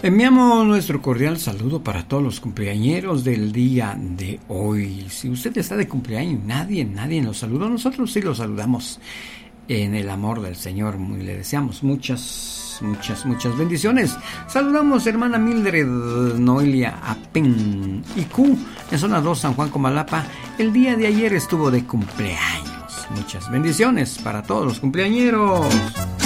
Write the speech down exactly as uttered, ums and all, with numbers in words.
Enviamos nuestro cordial saludo para todos los cumpleañeros del día de hoy. Si usted está de cumpleaños, nadie, nadie nos saludó. Nosotros sí los saludamos en el amor del Señor. Y le deseamos muchas, muchas, muchas bendiciones. Saludamos hermana Mildred Noelia Apen y Q en zona dos, San Juan Comalapa. El día de ayer estuvo de cumpleaños. Muchas bendiciones para todos los cumpleañeros.